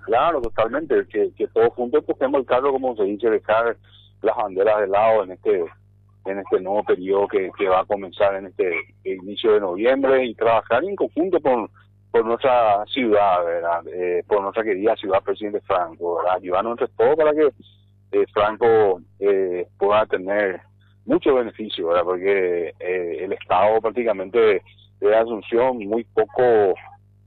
Claro, totalmente, que todos juntos toquemos el carro, como se dice, dejar las banderas de lado en este nuevo periodo que va a comenzar en este inicio de noviembre y trabajar en conjunto por nuestra ciudad, ¿verdad? Por nuestra querida ciudad, presidente Franco, ¿verdad? Ayudarnos entre todos para que Franco pueda tener muchos beneficios, ¿verdad? Porque el Estado prácticamente de Asunción muy poco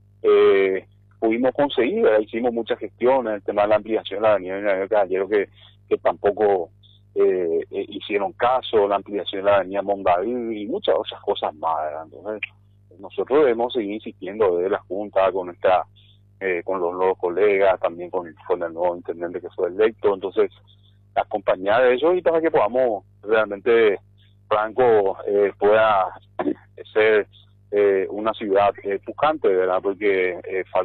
pudimos conseguir, ¿verdad? Hicimos muchas gestiones, el tema de la ampliación de la avenida Bernabéu Caballero que tampoco hicieron caso, la ampliación de la avenida Mondaví y muchas otras cosas más, ¿verdad? Entonces nosotros debemos seguir insistiendo desde la Junta con con los nuevos colegas, también con el nuevo intendente que fue electo, entonces acompañar de ellos y para que podamos realmente Franco pueda ser una ciudad pujante, ¿verdad? Porque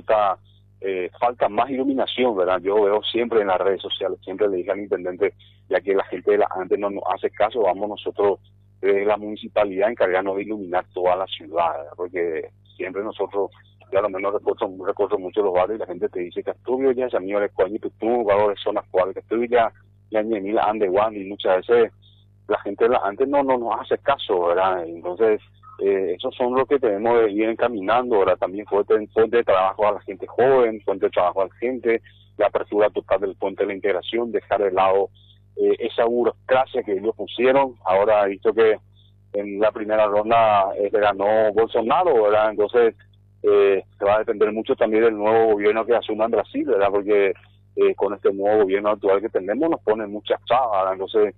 falta más iluminación, ¿verdad? Yo veo siempre en las redes sociales, siempre le dije al intendente, ya que la gente de la antes no nos hace caso, vamos nosotros la municipalidad encargarnos de iluminar toda la ciudad, ¿verdad? Porque siempre nosotros, yo a lo menos recorro mucho los barrios y la gente te dice que estudio ya ese amigo de coño, que tú, valores son las cuales, que estudio ya ni mil ande one y muchas veces la gente de la antes no nos hace caso, ¿verdad? Entonces, esos son los que tenemos de ir encaminando, ¿verdad? También fuente de trabajo a la gente joven, fuente de trabajo a la gente, la apertura total del puente de la integración, dejar de lado esa burocracia que ellos pusieron. Ahora he visto que en la primera ronda ganó Bolsonaro, ¿verdad? Entonces, se va a depender mucho también del nuevo gobierno que asuma en Brasil, ¿verdad? Porque con este nuevo gobierno actual que tenemos nos ponen muchas trabas, ¿verdad? Entonces,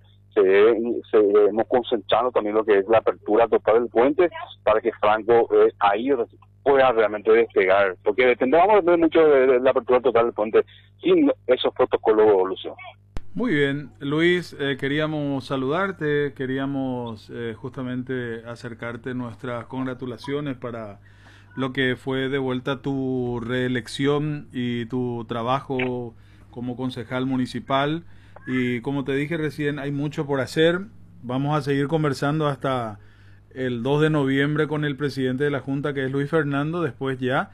debemos concentrarnos también lo que es la apertura total del puente para que Franco ahí pueda realmente despegar, porque vamos a depender mucho de la apertura total del puente sin esos protocolos de evolución. Muy bien, Luis, queríamos saludarte, queríamos justamente acercarte nuestras congratulaciones para lo que fue de vuelta tu reelección y tu trabajo como concejal municipal. Y como te dije recién, hay mucho por hacer. Vamos a seguir conversando hasta el 2 de noviembre con el presidente de la Junta, que es Luis Fernando. Después ya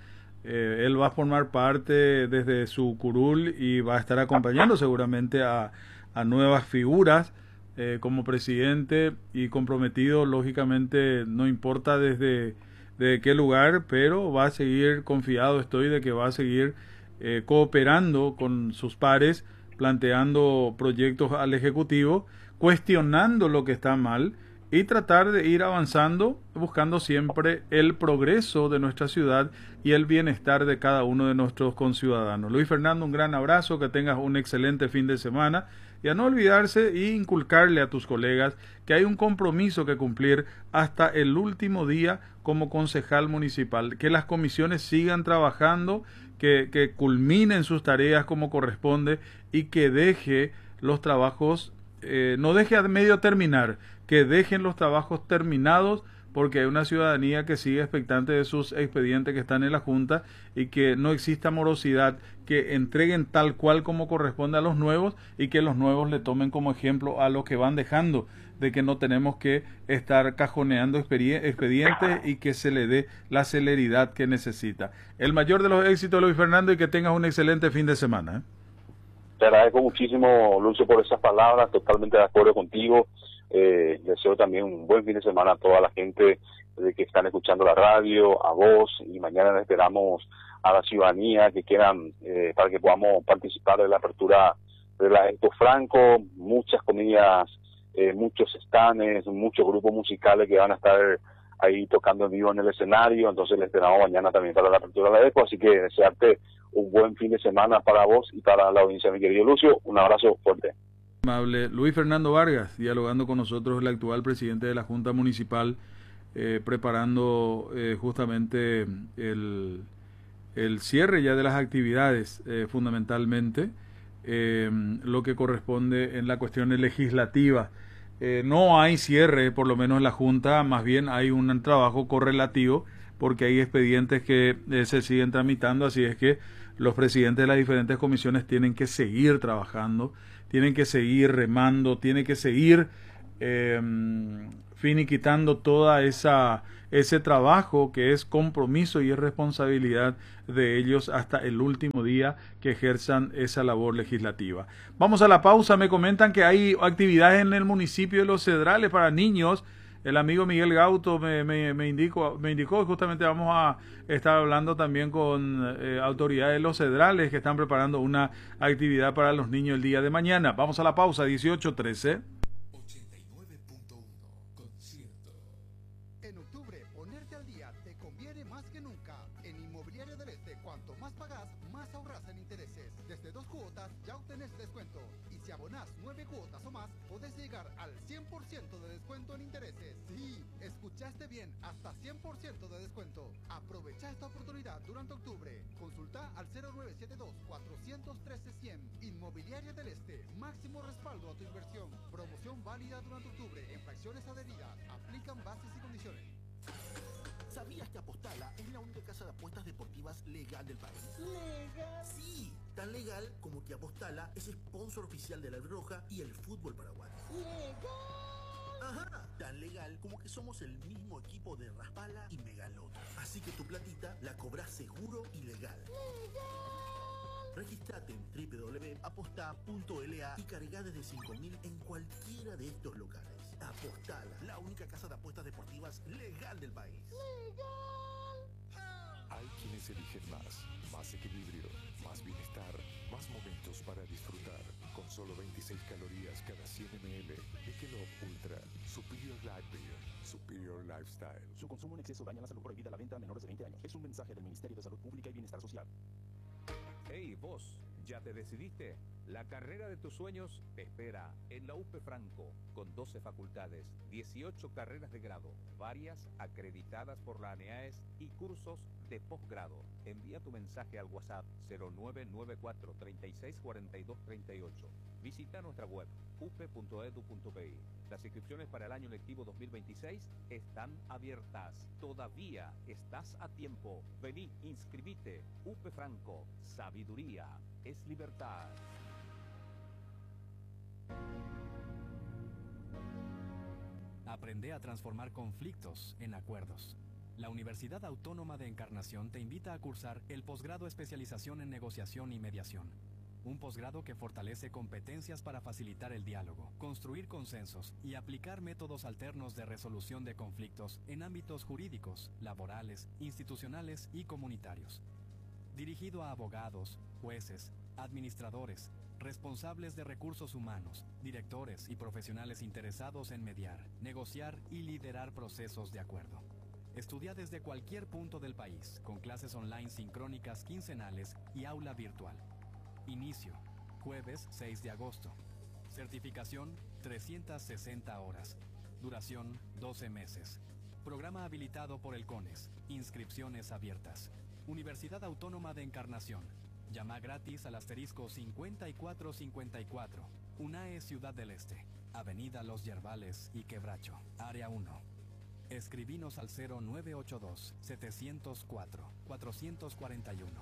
él va a formar parte desde su curul y va a estar acompañando seguramente a nuevas figuras como presidente y comprometido, lógicamente, no importa desde qué lugar, pero va a seguir, confiado estoy de que va a seguir cooperando con sus pares, planteando proyectos al Ejecutivo, cuestionando lo que está mal y tratar de ir avanzando, buscando siempre el progreso de nuestra ciudad y el bienestar de cada uno de nuestros conciudadanos. Luis Fernando, un gran abrazo, que tengas un excelente fin de semana y a no olvidarse e inculcarle a tus colegas que hay un compromiso que cumplir hasta el último día como concejal municipal, que las comisiones sigan trabajando, que culminen sus tareas como corresponde y que deje los trabajos, no deje a medio terminar, que dejen los trabajos terminados, porque hay una ciudadanía que sigue expectante de sus expedientes que están en la Junta y que no exista morosidad, que entreguen tal cual como corresponde a los nuevos y que los nuevos le tomen como ejemplo a los que van dejando, de que no tenemos que estar cajoneando expedientes y que se le dé la celeridad que necesita. El mayor de los éxitos, Luis Fernando, y que tengas un excelente fin de semana. Te agradezco muchísimo, Lucio, por esas palabras, totalmente de acuerdo contigo. Deseo también un buen fin de semana a toda la gente que están escuchando la radio, a vos, y mañana esperamos a la ciudadanía que quieran, para que podamos participar de la apertura de la Expo Franco, muchas comidas, muchos stands, muchos grupos musicales que van a estar ahí tocando en vivo en el escenario, entonces les esperamos mañana también para la apertura de la Expo, así que desearte un buen fin de semana para vos y para la audiencia, mi querido Lucio. Un abrazo fuerte. Amable Luis Fernando Vargas, dialogando con nosotros, el actual presidente de la Junta Municipal, preparando justamente el cierre ya de las actividades, fundamentalmente, lo que corresponde en la cuestión legislativa. No hay cierre, por lo menos en la Junta, más bien hay un trabajo correlativo, porque hay expedientes que se siguen tramitando, así es que los presidentes de las diferentes comisiones tienen que seguir trabajando, tienen que seguir remando, tienen que seguir finiquitando toda ese trabajo que es compromiso y es responsabilidad de ellos hasta el último día que ejerzan esa labor legislativa. Vamos a la pausa. Me comentan que hay actividades en el municipio de Los Cedrales para niños. El amigo Miguel Gauto me indicó que justamente vamos a estar hablando también con autoridades de Los Cedrales que están preparando una actividad para los niños el día de mañana. Vamos a la pausa, 18:13. En octubre, ponerte al día te conviene más que nunca. En Inmobiliaria del Este, cuanto más pagas, más ahorras en intereses. Desde 2 cuotas ya obtenés descuento. Y si abonás 9 cuotas o más, podés llegar al 100% de descuento en intereses. Sí, escuchaste bien, hasta 100% de descuento. Aprovecha esta oportunidad durante octubre. Consulta al 0972-413-100. Inmobiliaria del Este, máximo respaldo a tu inversión. Promoción válida durante octubre en fracciones adheridas. Aplican bases y condiciones. ¿Sabías que Apostala es la única casa de apuestas deportivas legal del país? ¿Legal? Sí, tan legal como que Apostala es sponsor oficial de la Roja y el fútbol paraguayo. ¡Legal! Ajá, tan legal como que somos el mismo equipo de Raspala y Megaloto. Así que tu platita la cobras seguro y legal. ¡Legal! Registrate en www.aposta.la y carga desde 5.000 en cualquiera de estos locales. Apostala, la única casa de apuestas deportivas legal del país. ¡Legal! Hay quienes eligen más equilibrio, más bienestar, más momentos para disfrutar. Con solo 26 calorías cada 100 ml. Michelob Ultra, Superior Life Beer, Superior Lifestyle. Su consumo en exceso daña la salud. Prohibida la venta a menores de 20 años. Es un mensaje del Ministerio de Salud Pública y Bienestar Social. Hey, vos, ¿ya te decidiste? La carrera de tus sueños te espera en la UP Franco, con 12 facultades, 18 carreras de grado, varias acreditadas por la ANEAES y cursos de posgrado. Envía tu mensaje al WhatsApp 0994 36 42 38. Visita nuestra web up.edu.bi. Las inscripciones para el año lectivo 2026 están abiertas. Todavía estás a tiempo. Vení, inscribite. UP Franco. Sabiduría es libertad. Aprende a transformar conflictos en acuerdos. La Universidad Autónoma de Encarnación te invita a cursar el posgrado Especialización en Negociación y Mediación. Un posgrado que fortalece competencias para facilitar el diálogo, construir consensos y aplicar métodos alternos de resolución de conflictos en ámbitos jurídicos, laborales, institucionales y comunitarios. Dirigido a abogados, jueces, administradores, responsables de recursos humanos, directores y profesionales interesados en mediar, negociar y liderar procesos de acuerdo. Estudia desde cualquier punto del país, con clases online sincrónicas quincenales y aula virtual. Inicio, jueves 6 de agosto. Certificación, 360 horas. Duración, 12 meses. Programa habilitado por el CONES. Inscripciones abiertas. Universidad Autónoma de Encarnación. Llama gratis al asterisco 5454. UNAE Ciudad del Este. Avenida Los Yerbales y Quebracho. Área 1. Escribinos al 0982-704-441.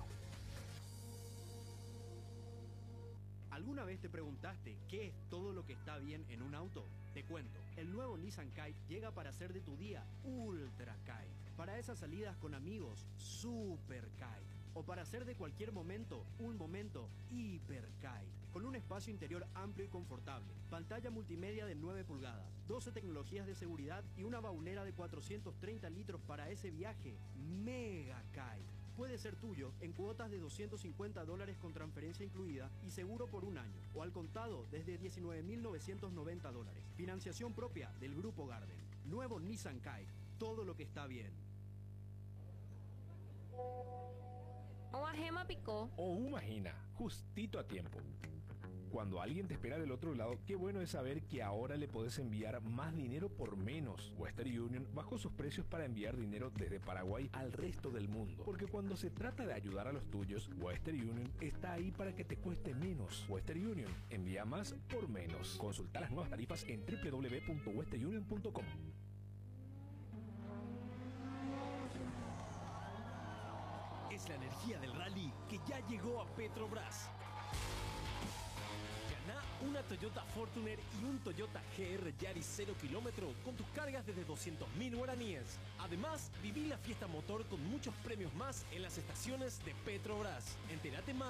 ¿Alguna vez te preguntaste qué es todo lo que está bien en un auto? Te cuento, el nuevo Nissan Kite llega para hacer de tu día Ultra Kite. Para esas salidas con amigos, Super Kite. O para hacer de cualquier momento, un momento Hiper Kite. Con un espacio interior amplio y confortable, pantalla multimedia de 9 pulgadas, 12 tecnologías de seguridad y una baulera de 430 litros para ese viaje Mega Kite. Puede ser tuyo en cuotas de $250 con transferencia incluida y seguro por un año, o al contado desde $19.990. Financiación propia del Grupo Garden. Nuevo Nissan Kite, todo lo que está bien. O a Gema picó. O imagina, justito a tiempo. Cuando alguien te espera del otro lado, qué bueno es saber que ahora le podés enviar más dinero por menos. Western Union bajó sus precios para enviar dinero desde Paraguay al resto del mundo. Porque cuando se trata de ayudar a los tuyos, Western Union está ahí para que te cueste menos. Western Union, envía más por menos. Consulta las nuevas tarifas en www.westernunion.com. Es la energía del rally que ya llegó a Petrobras. Ganá una Toyota Fortuner y un Toyota GR Yaris 0 kilómetro con tus cargas desde 200.000 guaraníes. Además, viví la fiesta motor con muchos premios más en las estaciones de Petrobras. Entérate más